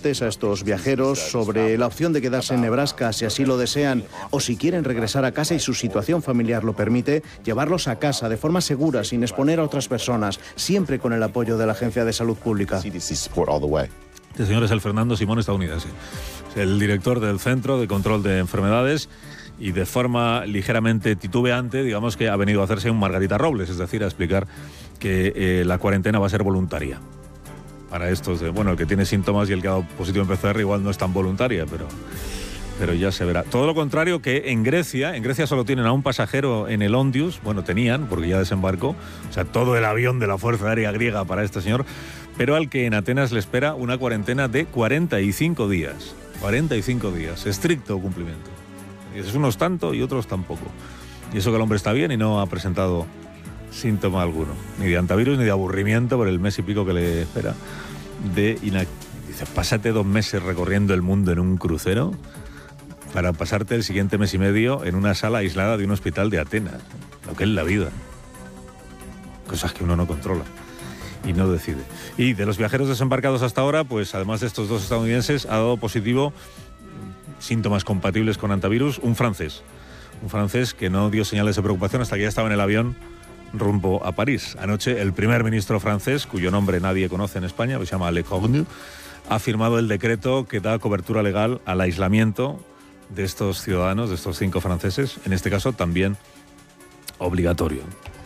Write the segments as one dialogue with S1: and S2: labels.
S1: transportes a estos viajeros sobre la opción de quedarse en Nebraska si así lo desean o si quieren regresar a casa y su situación familiar lo permite, llevarlos a casa de forma segura, sin exponer a otras personas, siempre con el apoyo de la Agencia de Salud Pública.
S2: Este señor es el Fernando Simón estadounidense, es el director del Centro de Control de Enfermedades, y de forma ligeramente titubeante, digamos que ha venido a hacerse un Margarita Robles, es decir, a explicar que la cuarentena va a ser voluntaria. Para estos, el que tiene síntomas y el que ha dado positivo en PCR igual no es tan voluntaria, pero ya se verá. Todo lo contrario que en Grecia solo tienen a un pasajero en el Ondius, tenían, porque ya desembarcó, o sea, todo el avión de la Fuerza Aérea griega para este señor, pero al que en Atenas le espera una cuarentena de 45 días. 45 días, estricto cumplimiento. Y es unos tanto y otros tampoco. Y eso que el hombre está bien y no ha presentado síntoma alguno, ni de antivirus ni de aburrimiento por el mes y pico que le espera. Dice, pásate 2 meses recorriendo el mundo en un crucero para pasarte el siguiente mes y medio en una sala aislada de un hospital de Atenas. Lo que es la vida. Cosas que uno no controla y no decide. Y de los viajeros desembarcados hasta ahora, pues además de estos 2 estadounidenses, ha dado positivo síntomas compatibles con antivirus un francés que no dio señales de preocupación hasta que ya estaba en el avión rumbo a París. Anoche el primer ministro francés, cuyo nombre nadie conoce en España, que se llama Le Cornu, ha firmado el decreto que da cobertura legal al aislamiento de estos ciudadanos, de estos 5 franceses, en este caso también obligatorio.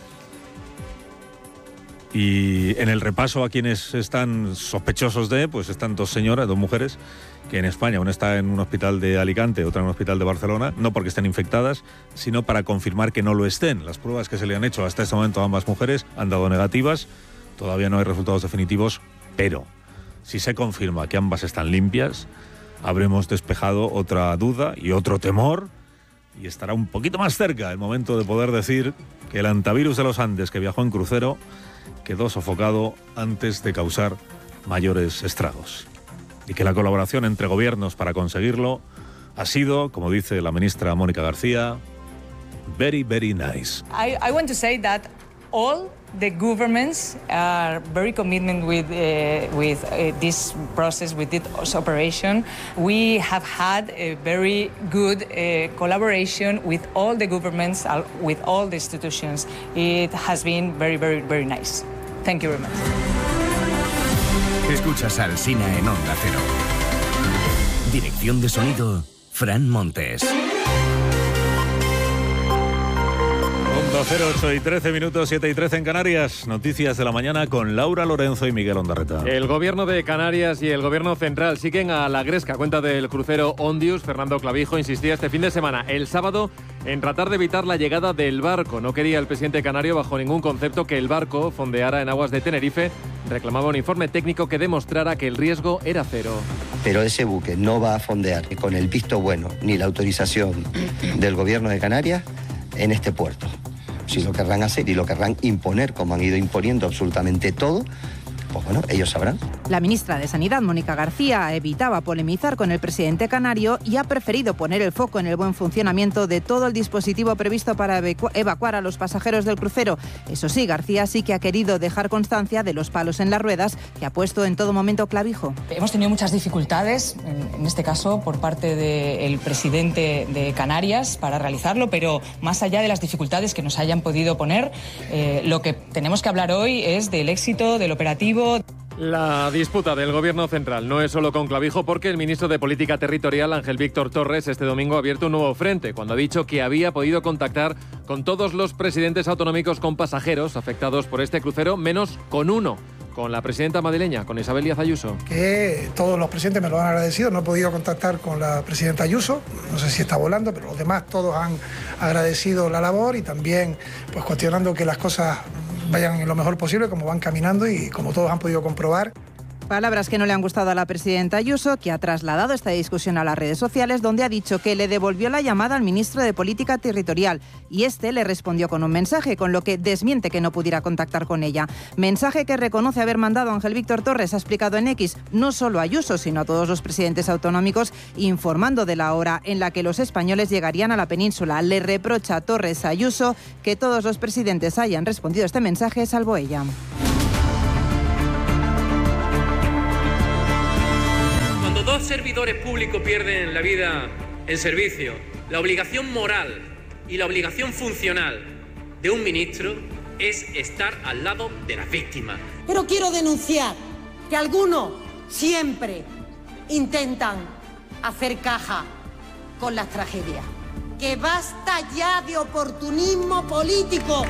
S2: Y en el repaso a quienes están sospechosos pues están 2 mujeres, que en España, una está en un hospital de Alicante, otra en un hospital de Barcelona, no porque estén infectadas, sino para confirmar que no lo estén. Las pruebas que se le han hecho hasta este momento a ambas mujeres han dado negativas, todavía no hay resultados definitivos, pero si se confirma que ambas están limpias, habremos despejado otra duda y otro temor, y estará un poquito más cerca el momento de poder decir que el antivirus de los Andes que viajó en crucero quedó sofocado antes de causar mayores estragos. Y que la colaboración entre gobiernos para conseguirlo ha sido, como dice la ministra Mónica García, very, very nice.
S3: I want to say that all the governments are very committed with this process, with this operation. We have had a very good collaboration with all the governments, with all the institutions. It has been very, very, very nice. Thank you very much.
S4: Escuchas al Alsina en Onda Cero. Dirección de sonido, Fran Montes.
S2: Onda Cero, 8:13, 7:13 en Canarias. Noticias de la mañana con Laura Lorenzo y Miguel Ondarreta.
S5: El gobierno de Canarias y el gobierno central siguen a la gresca. Cuenta del crucero Ondius. Fernando Clavijo insistía este fin de semana, el sábado, en tratar de evitar la llegada del barco. No quería el presidente canario, bajo ningún concepto, que el barco fondeara en aguas de Tenerife. Reclamaba un informe técnico que demostrara que el riesgo era cero.
S6: Pero ese buque no va a fondear con el visto bueno ni la autorización del gobierno de Canarias en este puerto. Si lo querrán hacer y lo querrán imponer, como han ido imponiendo absolutamente todo, pues bueno, ellos sabrán.
S7: La ministra de Sanidad, Mónica García, evitaba polemizar con el presidente canario y ha preferido poner el foco en el buen funcionamiento de todo el dispositivo previsto para evacuar a los pasajeros del crucero. Eso sí, García sí que ha querido dejar constancia de los palos en las ruedas que ha puesto en todo momento Clavijo.
S3: Hemos tenido muchas dificultades, en este caso por parte del presidente de Canarias, para realizarlo, pero más allá de las dificultades que nos hayan podido poner, lo que tenemos que hablar hoy es del éxito del operativo.
S5: La disputa del gobierno central no es solo con Clavijo, porque el ministro de Política Territorial, Ángel Víctor Torres, este domingo ha abierto un nuevo frente cuando ha dicho que había podido contactar con todos los presidentes autonómicos con pasajeros afectados por este crucero, menos con uno, con la presidenta madrileña, con Isabel Díaz Ayuso.
S8: Que todos los presidentes me lo han agradecido. No he podido contactar con la presidenta Ayuso, no sé si está volando, pero los demás todos han agradecido la labor y también pues cuestionando que las cosas vayan en lo mejor posible, como van caminando y como todos han podido comprobar.
S7: Palabras que no le han gustado a la presidenta Ayuso, que ha trasladado esta discusión a las redes sociales, donde ha dicho que le devolvió la llamada al ministro de Política Territorial y este le respondió con un mensaje, con lo que desmiente que no pudiera contactar con ella. Mensaje que reconoce haber mandado Ángel Víctor Torres, ha explicado en X, no solo a Ayuso, sino a todos los presidentes autonómicos, informando de la hora en la que los españoles llegarían a la península. Le reprocha a Torres a Ayuso que todos los presidentes hayan respondido a este mensaje, salvo ella.
S9: Cuando dos servidores públicos pierden la vida en servicio, la obligación moral y la obligación funcional de un ministro es estar al lado de las víctimas.
S10: Pero quiero denunciar que algunos siempre intentan hacer caja con las tragedias. Que basta ya de oportunismo político.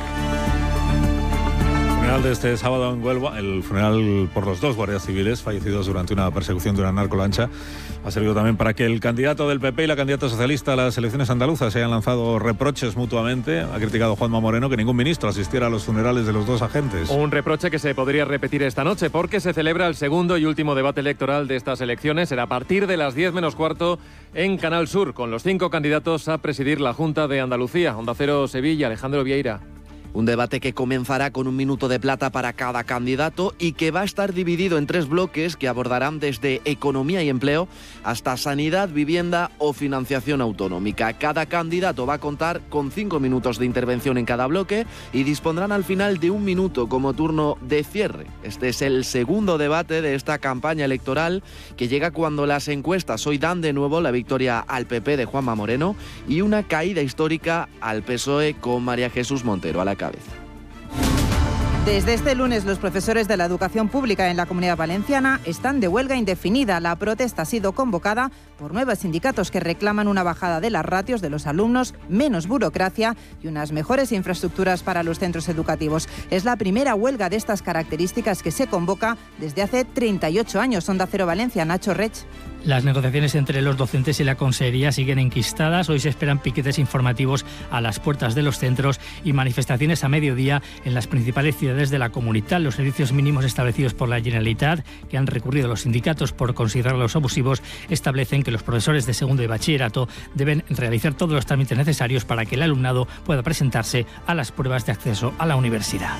S2: El funeral de este sábado en Huelva, el funeral por los 2 guardias civiles fallecidos durante una persecución de una narcolancha, ha servido también para que el candidato del PP y la candidata socialista a las elecciones andaluzas se hayan lanzado reproches mutuamente. Ha criticado Juanma Moreno que ningún ministro asistiera a los funerales de los 2 agentes.
S5: Un reproche que se podría repetir esta noche porque se celebra el segundo y último debate electoral de estas elecciones. Será a partir de las 10 menos cuarto en Canal Sur, con los 5 candidatos a presidir la Junta de Andalucía. Onda Cero Sevilla, Alejandro Vieira.
S11: Un debate que comenzará con 1 minuto de plata para cada candidato y que va a estar dividido en 3 bloques que abordarán desde economía y empleo hasta sanidad, vivienda o financiación autonómica. Cada candidato va a contar con 5 minutos de intervención en cada bloque y dispondrán al final de 1 minuto como turno de cierre. Este es el segundo debate de esta campaña electoral que llega cuando las encuestas hoy dan de nuevo la victoria al PP de Juanma Moreno y una caída histórica al PSOE con María Jesús Montero a la cabeza.
S7: Desde este lunes, los profesores de la educación pública en la Comunidad Valenciana están de huelga indefinida. La protesta ha sido convocada por 9 sindicatos que reclaman una bajada de las ratios de los alumnos, menos burocracia y unas mejores infraestructuras para los centros educativos. Es la primera huelga de estas características que se convoca desde hace 38 años. Onda Cero Valencia, Nacho Rech.
S12: Las negociaciones entre los docentes y la Consellería siguen enquistadas. Hoy se esperan piquetes informativos a las puertas de los centros y manifestaciones a mediodía en las principales ciudades de la Comunidad. Los servicios mínimos establecidos por la Generalitat, que han recurrido a los sindicatos por considerarlos abusivos, establecen que los profesores de segundo y bachillerato deben realizar todos los trámites necesarios para que el alumnado pueda presentarse a las pruebas de acceso a la universidad.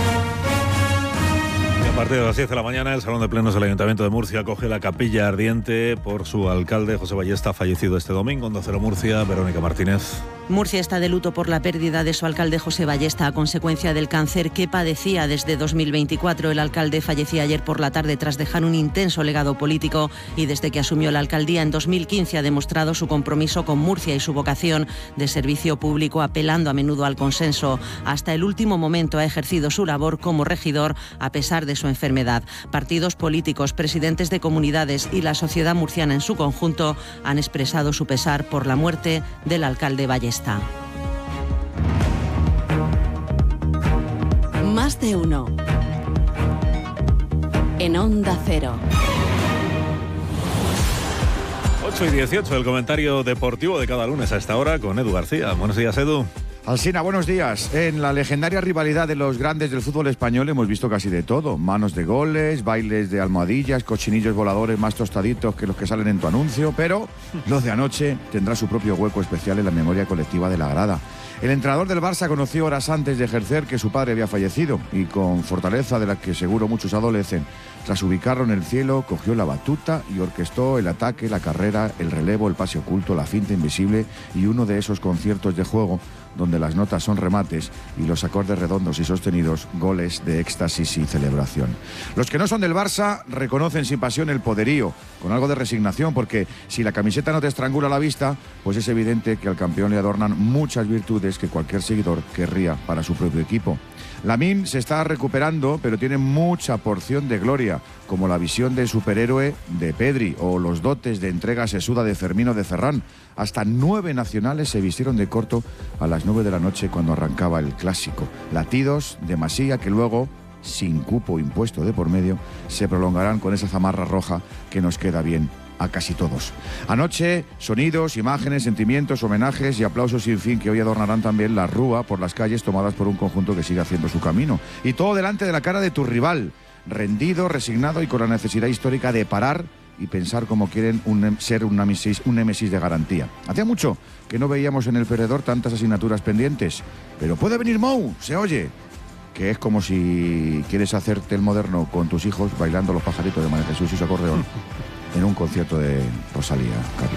S2: A partir de las 10 de la mañana, el Salón de Plenos del Ayuntamiento de Murcia acoge la capilla ardiente por su alcalde, José Ballesta, fallecido este domingo. Onda Cero Murcia, Verónica Martínez.
S13: Murcia está de luto por la pérdida de su alcalde José Ballesta a consecuencia del cáncer que padecía desde 2024. El alcalde fallecía ayer por la tarde tras dejar un intenso legado político y desde que asumió la alcaldía en 2015 ha demostrado su compromiso con Murcia y su vocación de servicio público, apelando a menudo al consenso. Hasta el último momento ha ejercido su labor como regidor a pesar de su enfermedad. Partidos políticos, presidentes de comunidades y la sociedad murciana en su conjunto han expresado su pesar por la muerte del alcalde Ballesta.
S14: Más de uno. En Onda Cero.
S2: 8:18, el comentario deportivo de cada lunes a esta hora con Edu García. Buenos días, Edu.
S15: Alsina, buenos días. En la legendaria rivalidad de los grandes del fútbol español hemos visto casi de todo. Manos de goles, bailes de almohadillas, cochinillos voladores más tostaditos que los que salen en tu anuncio, pero lo de anoche tendrá su propio hueco especial en la memoria colectiva de la grada. El entrenador del Barça conoció horas antes de ejercer que su padre había fallecido y con fortaleza de la que seguro muchos adolecen, tras ubicarlo en el cielo, cogió la batuta y orquestó el ataque, la carrera, el relevo, el pase oculto, la finta invisible y uno de esos conciertos de juego donde las notas son remates y los acordes redondos y sostenidos, goles de éxtasis y celebración. Los que no son del Barça reconocen sin pasión el poderío, con algo de resignación, porque si la camiseta no te estrangula la vista, pues es evidente que al campeón le adornan muchas virtudes que cualquier seguidor querría para su propio equipo. Lamine se está recuperando, pero tiene mucha porción de gloria, como la visión de superhéroe de Pedri o los dotes de entrega sesuda de Fermino de Ferran. Hasta 9 nacionales se vistieron de corto a las 9 de la noche cuando arrancaba el clásico. Latidos de Masía que luego, sin cupo impuesto de por medio, se prolongarán con esa zamarra roja que nos queda bien a casi todos. Anoche, sonidos, imágenes, sentimientos, homenajes y aplausos sin fin que hoy adornarán también la rúa por las calles tomadas por un conjunto que sigue haciendo su camino. Y todo delante de la cara de tu rival, rendido, resignado y con la necesidad histórica de parar y pensar cómo quieren ser un némesis de garantía. Hacía mucho que no veíamos en el perdedor tantas asignaturas pendientes. Pero puede venir Mou, se oye, que es como si quieres hacerte el moderno con tus hijos bailando los pajaritos de María Jesús y su acordeón en un concierto de Rosalía,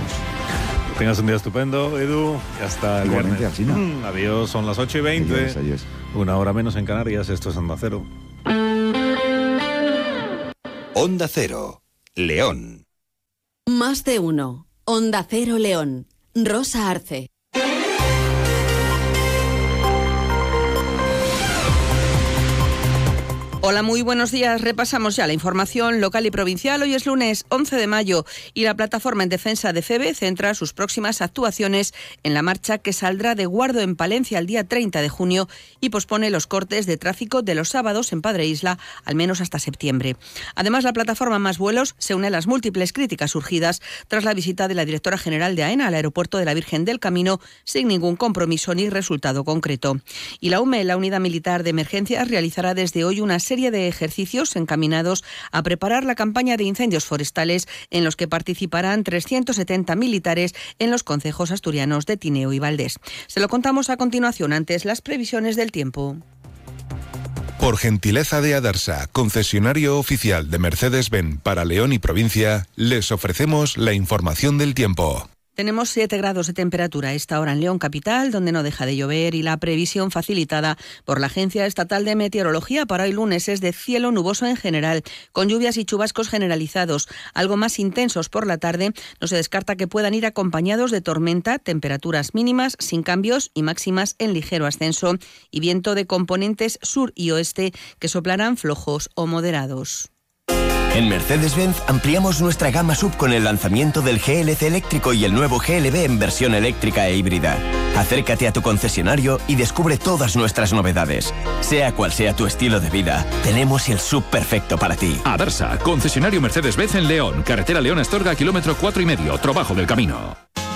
S15: Carlos.
S2: Que tengas un día estupendo, Edu, y hasta el
S15: igualmente,
S2: viernes. Adiós, son las 8:20.
S15: Adiós.
S2: Una hora menos en Canarias, esto es Onda Cero.
S4: Onda Cero, León.
S14: Más de uno. Onda Cero León. Rosa Arce.
S16: Hola, muy buenos días. Repasamos ya la información local y provincial. Hoy es lunes 11 de mayo y la Plataforma en Defensa de FEBE centra sus próximas actuaciones en la marcha que saldrá de Guardo en Palencia el día 30 de junio y pospone los cortes de tráfico de los sábados en Padre Isla, al menos hasta septiembre. Además, la Plataforma Más Vuelos se une a las múltiples críticas surgidas tras la visita de la directora general de AENA al aeropuerto de la Virgen del Camino sin ningún compromiso ni resultado concreto. Y la UME, la Unidad Militar de Emergencias, realizará desde hoy una serie de ejercicios encaminados a preparar la campaña de incendios forestales en los que participarán 370 militares en los concejos asturianos de Tineo y Valdés. Se lo contamos a continuación, antes las previsiones del tiempo.
S17: Por gentileza de Adarsa, concesionario oficial de Mercedes-Benz para León y provincia, les ofrecemos la información del tiempo.
S16: Tenemos 7 grados de temperatura a esta hora en León capital, donde no deja de llover, y la previsión facilitada por la Agencia Estatal de Meteorología para hoy lunes es de cielo nuboso en general, con lluvias y chubascos generalizados, algo más intensos por la tarde. No se descarta que puedan ir acompañados de tormenta, temperaturas mínimas sin cambios y máximas en ligero ascenso, y viento de componentes sur y oeste que soplarán flojos o moderados.
S18: En Mercedes-Benz ampliamos nuestra gama SUV con el lanzamiento del GLC eléctrico y el nuevo GLB en versión eléctrica e híbrida. Acércate a tu concesionario y descubre todas nuestras novedades. Sea cual sea tu estilo de vida, tenemos el SUV perfecto para ti.
S19: Adarsa, concesionario Mercedes-Benz en León, carretera León-Astorga, kilómetro 4,5, Trabajo del Camino.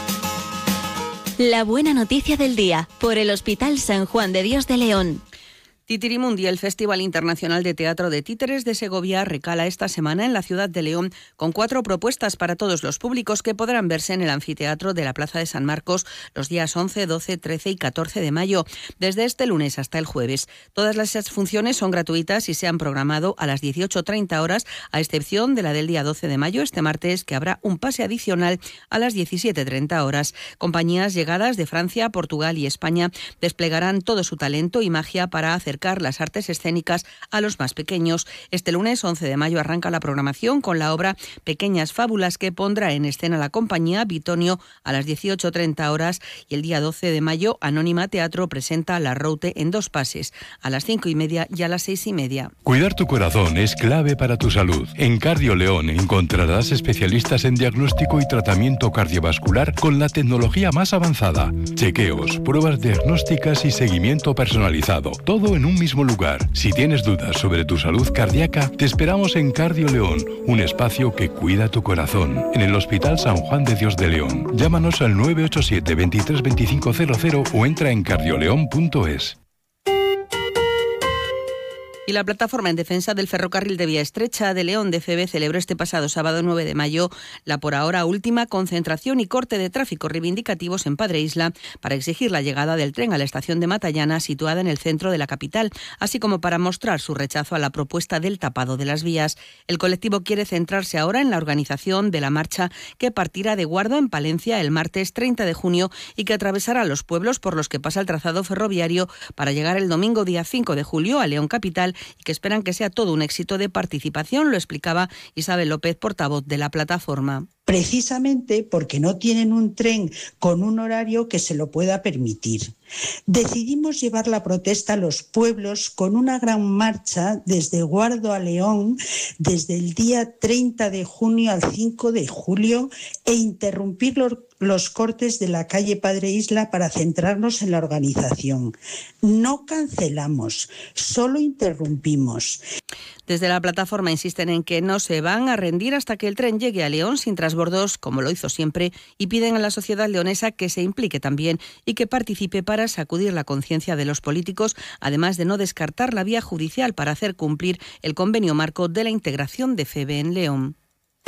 S20: La buena noticia del día, por el Hospital San Juan de Dios de León.
S16: Titirimundi, el Festival Internacional de Teatro de Títeres de Segovia, recala esta semana en la ciudad de León con 4 propuestas para todos los públicos que podrán verse en el anfiteatro de la Plaza de San Marcos los días 11, 12, 13 y 14 de mayo, desde este lunes hasta el jueves. Todas las funciones son gratuitas y se han programado a las 18:30 horas, a excepción de la del día 12 de mayo, este martes, que habrá un pase adicional a las 17:30 horas. Compañías llegadas de Francia, Portugal y España desplegarán todo su talento y magia para acercar las artes escénicas a los más pequeños. Este lunes 11 de mayo arranca la programación con la obra Pequeñas Fábulas, que pondrá en escena la compañía Bitonio a las 18:30 horas, y el día 12 de mayo Anónima Teatro presenta La Route en 2 pases, a las 5:30 y a las 6:30.
S21: Cuidar tu corazón es clave para tu salud. En Cardio León encontrarás especialistas en diagnóstico y tratamiento cardiovascular con la tecnología más avanzada. Chequeos, pruebas diagnósticas y seguimiento personalizado. Todo en un mismo lugar. Si tienes dudas sobre tu salud cardíaca, te esperamos en Cardio León, un espacio que cuida tu corazón, en el Hospital San Juan de Dios de León. Llámanos al 987 23 2500 o entra en cardioleón.es.
S16: Y la Plataforma en Defensa del Ferrocarril de Vía Estrecha de León de FEBE celebró este pasado sábado 9 de mayo la por ahora última concentración y corte de tráfico reivindicativos en Padre Isla para exigir la llegada del tren a la estación de Matallana, situada en el centro de la capital, así como para mostrar su rechazo a la propuesta del tapado de las vías. El colectivo quiere centrarse ahora en la organización de la marcha que partirá de Guardo en Palencia el martes 30 de junio y que atravesará los pueblos por los que pasa el trazado ferroviario para llegar el domingo día 5 de julio a León capital, y que esperan que sea todo un éxito de participación, lo explicaba Isabel López, portavoz de la plataforma.
S22: Precisamente porque no tienen un tren con un horario que se lo pueda permitir. Decidimos llevar la protesta a los pueblos con una gran marcha desde Guardo a León, desde el día 30 de junio al 5 de julio, e interrumpir los cortes de la calle Padre Isla para centrarnos en la organización. No cancelamos, solo interrumpimos.
S16: Desde la plataforma insisten en que no se van a rendir hasta que el tren llegue a León sin trasbordos, como lo hizo siempre, y piden a la sociedad leonesa que se implique también y que participe para sacudir la conciencia de los políticos, además de no descartar la vía judicial para hacer cumplir el convenio marco de la integración de FEBE en León.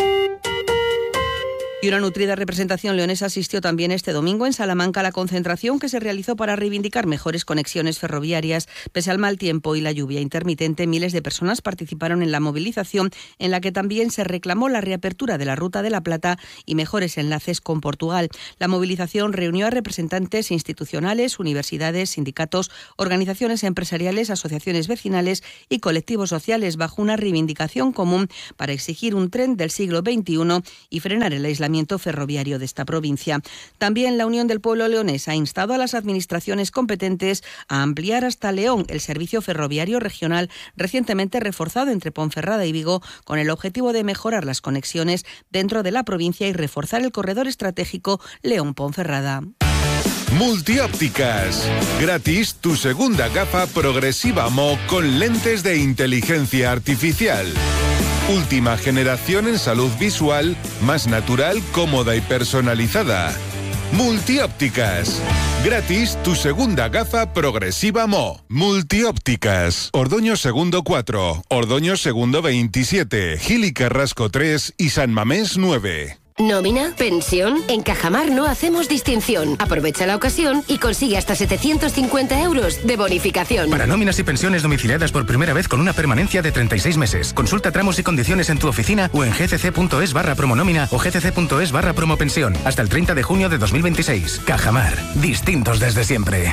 S16: Y una nutrida representación leonesa asistió también este domingo en Salamanca a la concentración que se realizó para reivindicar mejores conexiones ferroviarias. Pese al mal tiempo y la lluvia intermitente, miles de personas participaron en la movilización, en la que también se reclamó la reapertura de la Ruta de la Plata y mejores enlaces con Portugal. La movilización reunió a representantes institucionales, universidades, sindicatos, organizaciones empresariales, asociaciones vecinales y colectivos sociales bajo una reivindicación común para exigir un tren del siglo XXI y frenar el aislamiento desdoblamiento ferroviario de esta provincia. También la Unión del Pueblo Leonés ha instado a las administraciones competentes a ampliar hasta León el servicio ferroviario regional recientemente reforzado entre Ponferrada y Vigo, con el objetivo de mejorar las conexiones dentro de la provincia y reforzar el corredor estratégico León-Ponferrada.
S17: Multiópticas. Gratis tu segunda gafa progresiva Mo con lentes de inteligencia artificial. Última generación en salud visual, más natural, cómoda y personalizada. Multiópticas. Gratis tu segunda gafa progresiva Mo. Multiópticas. Ordoño Segundo 4, Ordoño Segundo 27, Gil y Carrasco 3 y San Mamés 9.
S1: ¿Nómina? ¿Pensión? En Cajamar no hacemos distinción. Aprovecha la ocasión y consigue hasta 750 euros de bonificación.
S6: Para nóminas y pensiones domiciliadas por primera vez con una permanencia de 36 meses. Consulta tramos y condiciones en tu oficina o en gcc.es/promonómina o gcc.es/promopensión. Hasta el 30 de junio de 2026. Cajamar. Distintos desde siempre.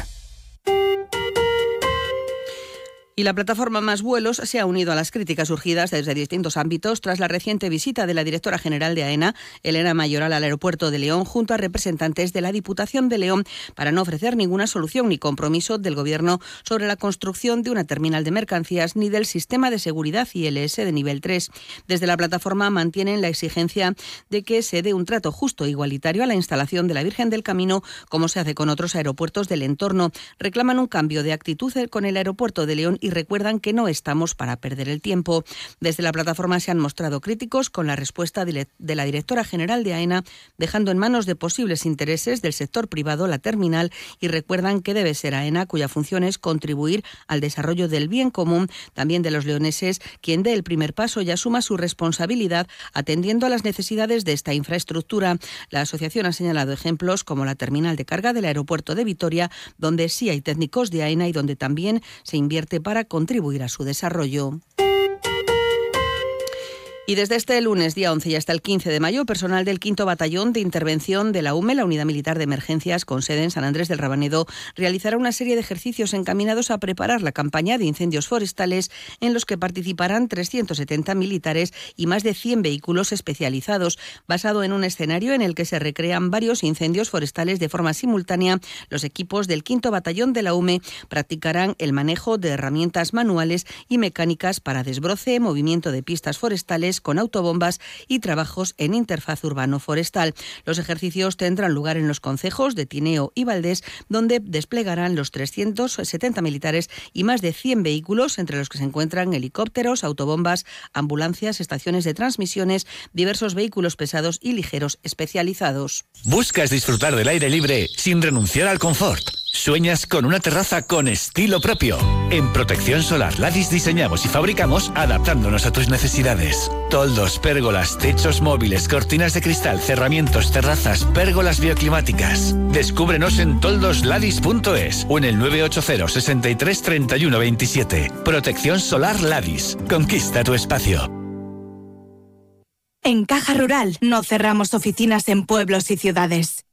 S16: Y la plataforma Más Vuelos se ha unido a las críticas surgidas desde distintos ámbitos tras la reciente visita de la directora general de AENA, Elena Mayoral, al aeropuerto de León, junto a representantes de la Diputación de León, para no ofrecer ninguna solución ni compromiso del Gobierno sobre la construcción de una terminal de mercancías ni del sistema de seguridad ILS de nivel 3. Desde la plataforma mantienen la exigencia de que se dé un trato justo e igualitario a la instalación de la Virgen del Camino, como se hace con otros aeropuertos del entorno. Reclaman un cambio de actitud con el aeropuerto de León y recuerdan que no estamos para perder el tiempo. Desde la plataforma se han mostrado críticos con la respuesta de la directora general de AENA, dejando en manos de posibles intereses del sector privado la terminal, y recuerdan que debe ser AENA, cuya función es contribuir al desarrollo del bien común, también de los leoneses, quien dé el primer paso y asuma su responsabilidad atendiendo a las necesidades de esta infraestructura. La asociación ha señalado ejemplos como la terminal de carga del aeropuerto de Vitoria, donde sí hay técnicos de AENA y donde también se invierte para contribuir a su desarrollo. Y desde este lunes, día 11, y hasta el 15 de mayo, personal del 5º Batallón de Intervención de la UME, la Unidad Militar de Emergencias, con sede en San Andrés del Rabanedo, realizará una serie de ejercicios encaminados a preparar la campaña de incendios forestales, en los que participarán 370 militares y más de 100 vehículos especializados. Basado en un escenario en el que se recrean varios incendios forestales de forma simultánea, los equipos del 5º Batallón de la UME practicarán el manejo de herramientas manuales y mecánicas para desbroce, movimiento de pistas forestales con autobombas y trabajos en interfaz urbano-forestal. Los ejercicios tendrán lugar en los concejos de Tineo y Valdés, donde desplegarán los 370 militares y más de 100 vehículos, entre los que se encuentran helicópteros, autobombas, ambulancias, estaciones de transmisiones, diversos vehículos pesados y ligeros especializados.
S23: ¿Buscas disfrutar del aire libre sin renunciar al confort? ¿Sueñas con una terraza con estilo propio? En Protección Solar Ladis diseñamos y fabricamos adaptándonos a tus necesidades. Toldos, pérgolas, techos móviles, cortinas de cristal, cerramientos, terrazas, pérgolas bioclimáticas. Descúbrenos en toldosladis.es o en el 980 63 31 27. Protección Solar Ladis. Conquista tu espacio.
S24: En Caja Rural no cerramos oficinas en pueblos y ciudades.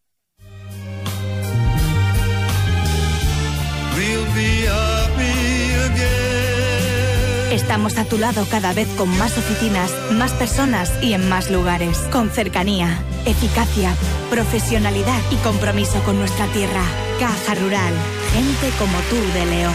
S24: Estamos a tu lado cada vez con más oficinas, más personas y en más lugares. Con cercanía, eficacia, profesionalidad y compromiso con nuestra tierra. Caja Rural. Gente como tú de León.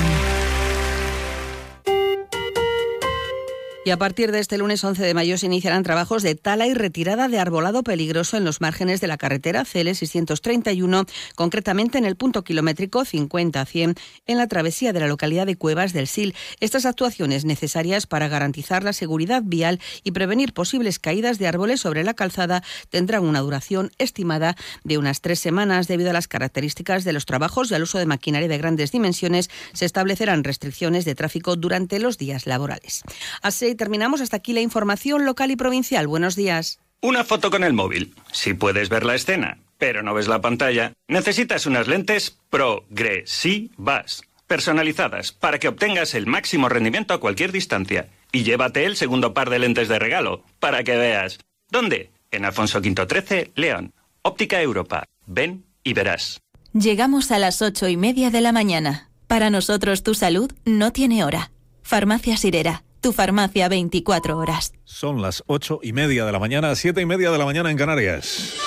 S16: Y a partir de este lunes 11 de mayo se iniciarán trabajos de tala y retirada de arbolado peligroso en los márgenes de la carretera CL631, concretamente en el punto kilométrico 50-100, en la travesía de la localidad de Cuevas del Sil. Estas actuaciones necesarias para garantizar la seguridad vial y prevenir posibles caídas de árboles sobre la calzada tendrán una duración estimada de unas 3 semanas. Debido a las características de los trabajos y al uso de maquinaria de grandes dimensiones, se establecerán restricciones de tráfico durante los días laborales. Así terminamos. Hasta aquí la información local y provincial. Buenos días.
S25: Una foto con el móvil. Si puedes ver la escena, pero no ves la pantalla, necesitas unas lentes progresivas, personalizadas, para que obtengas el máximo rendimiento a cualquier distancia. Y llévate el segundo par de lentes de regalo, para que veas. ¿Dónde? En Alfonso V 13, León. Óptica Europa. Ven y verás.
S20: Llegamos a las 8:30 de la mañana. Para nosotros tu salud no tiene hora. Farmacia Sirera. Tu farmacia 24 horas.
S2: Son las 8:30 de la mañana, 7:30 de la mañana en Canarias.